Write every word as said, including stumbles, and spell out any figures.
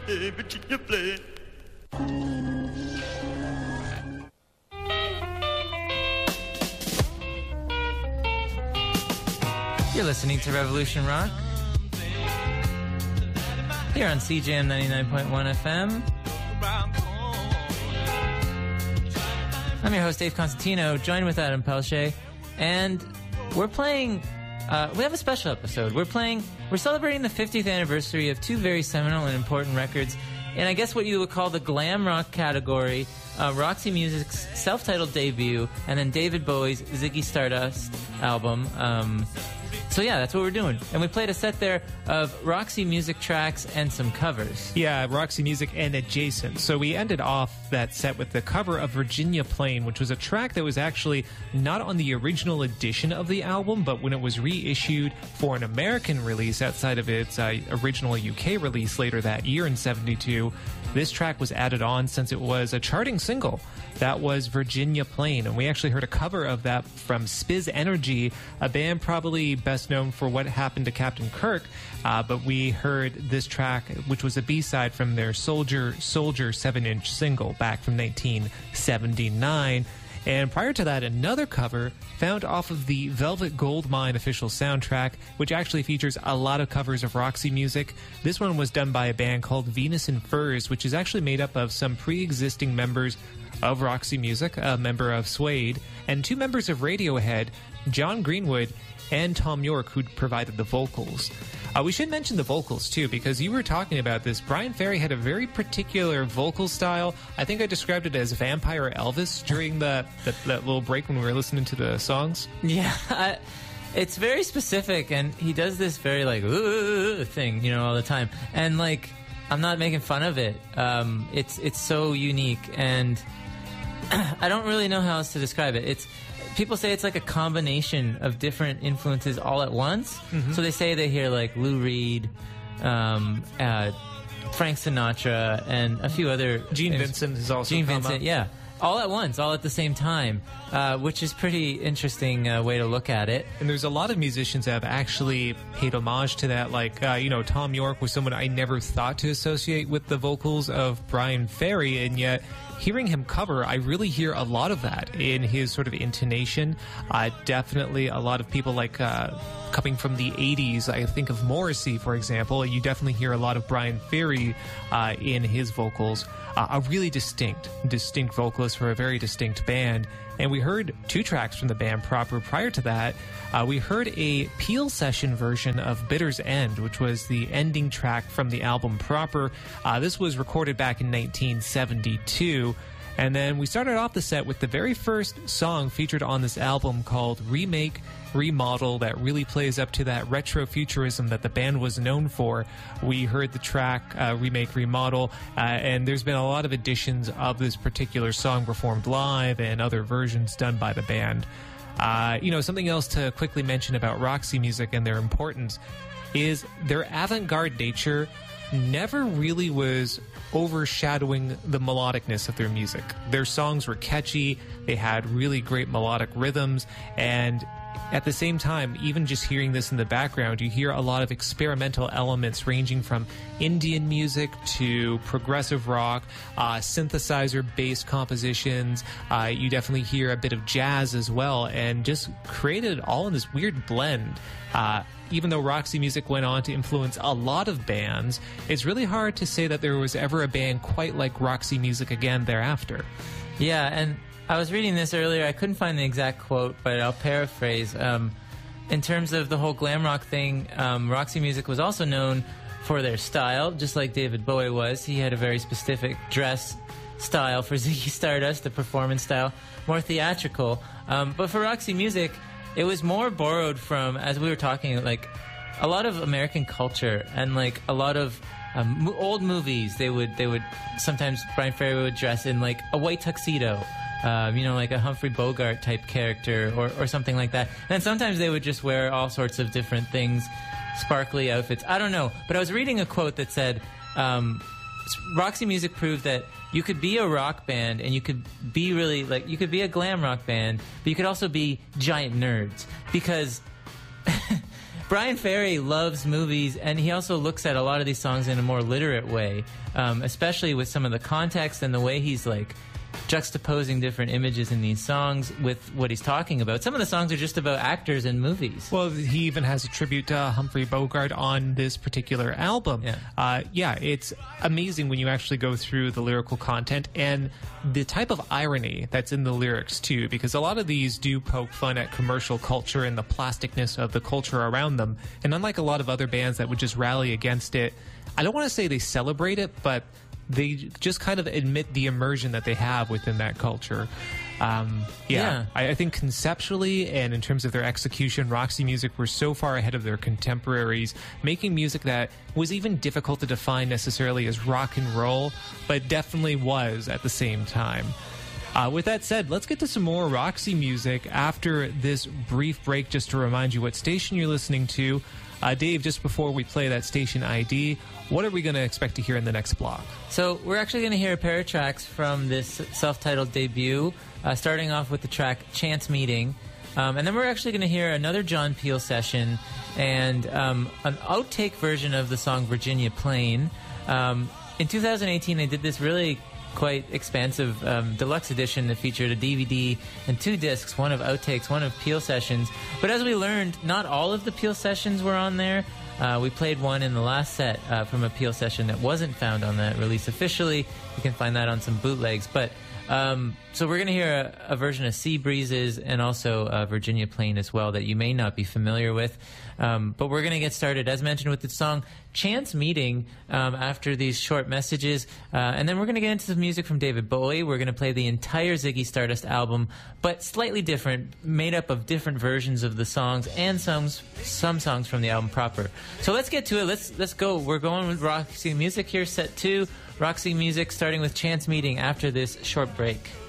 Virginia Plain. You're listening to Revolution Rock here on C J M ninety-nine point one F M. I'm your host, Dave Constantino, joined with Adam Pelche, and we're playing, uh, we have a special episode. We're playing, we're celebrating the fiftieth anniversary of two very seminal and important records, and I guess what you would call the glam rock category, uh, Roxy Music's self-titled debut, and then David Bowie's Ziggy Stardust album. Um, So yeah, that's what we're doing. And we played a set there of Roxy Music tracks and some covers. Yeah, Roxy Music and adjacent. So we ended off that set with the cover of Virginia Plain, which was a track that was actually not on the original edition of the album, but when it was reissued for an American release outside of its uh, original U K release later that year in seventy-two, this track was added on since it was a charting single. That was Virginia Plain, and we actually heard a cover of that from Spiz Energy, a band probably best known for What Happened to Captain Kirk, uh, but we heard this track, which was a B-side from their Soldier Soldier seven-inch single back from nineteen seventy-nine. And prior to that, another cover found off of the Velvet Goldmine official soundtrack, which actually features a lot of covers of Roxy Music. This one was done by a band called Venus in Furs, which is actually made up of some pre-existing members of Roxy Music, a member of Suede, and two members of Radiohead, John Greenwood and Tom York, who provided the vocals. Uh, we should mention the vocals, too, because you were talking about this. Bryan Ferry had a very particular vocal style. I think I described it as Vampire Elvis during the, the that little break when we were listening to the songs. Yeah, I, it's very specific, and he does this very, like, ooh thing, you know, all the time. And, like, I'm not making fun of it. Um, it's it's so unique, and I don't really know how else to describe it. It's people say it's like a combination of different influences all at once. Mm-hmm. So they say they hear like Lou Reed, um, uh, Frank Sinatra, and a few other. Gene names. Vincent is also Gene come Vincent, up. yeah, all at once, all at the same time, uh, which is pretty interesting uh, way to look at it. And there's a lot of musicians that have actually paid homage to that. Like, uh, you know, Tom York was someone I never thought to associate with the vocals of Bryan Ferry, and yet hearing him cover, I really hear a lot of that in his sort of intonation. Uh, definitely a lot of people like uh, coming from the eighties. I think of Morrissey, for example. You definitely hear a lot of Bryan Ferry uh, in his vocals. Uh, a really distinct, distinct vocalist for a very distinct band. And we heard two tracks from the band proper. Prior to that, uh, we heard a Peel session version of Bitter's End, which was the ending track from the album proper. Uh, this was recorded back in nineteen seventy-two. And then we started off the set with the very first song featured on this album called Remake, Remodel, that really plays up to that retro futurism that the band was known for. We heard the track uh, Remake, Remodel, uh, and there's been a lot of editions of this particular song performed live and other versions done by the band. Uh, you know, something else to quickly mention about Roxy Music and their importance is their avant-garde nature never really was overshadowing the melodicness of their music. Their songs were catchy, they had really great melodic rhythms, and at the same time, even just hearing this in the background, you hear a lot of experimental elements ranging from Indian music to progressive rock, uh, synthesizer-based compositions. Uh, you definitely hear a bit of jazz as well, and just created all in this weird blend. Uh, even though Roxy Music went on to influence a lot of bands, it's really hard to say that there was ever a band quite like Roxy Music again thereafter. Yeah, and I was reading this earlier. I couldn't find the exact quote, but I'll paraphrase. Um, in terms of the whole glam rock thing, um, Roxy Music was also known for their style, just like David Bowie was. He had a very specific dress style for Ziggy Stardust, the performance style, more theatrical. Um, but for Roxy Music, it was more borrowed from, as we were talking, like a lot of American culture and like a lot of um, old movies. They would, they would sometimes Bryan Ferry would dress in like a white tuxedo. Um, you know, like a Humphrey Bogart type character or, or something like that. And sometimes they would just wear all sorts of different things, sparkly outfits. I don't know. But I was reading a quote that said, um, Roxy Music proved that you could be a rock band and you could be really, like, you could be a glam rock band, but you could also be giant nerds. Because Brian Ferry loves movies, and he also looks at a lot of these songs in a more literate way, um, especially with some of the context and the way he's like juxtaposing different images in these songs with what he's talking about. Some of the songs are just about actors in movies. Well, he even has a tribute to Humphrey Bogart on this particular album. Yeah. Uh, yeah, it's amazing when you actually go through the lyrical content and the type of irony that's in the lyrics, too, because a lot of these do poke fun at commercial culture and the plasticness of the culture around them. And unlike a lot of other bands that would just rally against it, I don't want to say they celebrate it, but they just kind of admit the immersion that they have within that culture. Um, yeah, Yeah. I, I think conceptually and in terms of their execution, Roxy Music were so far ahead of their contemporaries, making music that was even difficult to define necessarily as rock and roll, but definitely was at the same time. Uh, with that said, let's get to some more Roxy Music after this brief break, just to remind you what station you're listening to. Uh, Dave, just before we play that station I D, what are we going to expect to hear in the next block? So we're actually going to hear a pair of tracks from this self-titled debut, uh, starting off with the track Chance Meeting. Um, and then we're actually going to hear another John Peel session and um, an outtake version of the song Virginia Plain. Um, in two thousand eighteen, they did this really quite expansive um, deluxe edition that featured a D V D and two discs, one of outtakes, one of Peel sessions. But as we learned, not all of the Peel sessions were on there. Uh, we played one in the last set uh, from a Peel session that wasn't found on that release officially. You can find that on some bootlegs. But um, so we're going to hear a, a version of Sea Breezes and also uh, Virginia Plain as well that you may not be familiar with. Um, but we're going to get started, as mentioned, with the song Chance Meeting um, after these short messages. Uh, and then we're going to get into some music from David Bowie. We're going to play the entire Ziggy Stardust album, but slightly different, made up of different versions of the songs and some, some songs from the album proper. So let's get to it. Let's, let's go. We're going with Roxy Music here, set two. Roxy Music starting with Chance Meeting after this short break.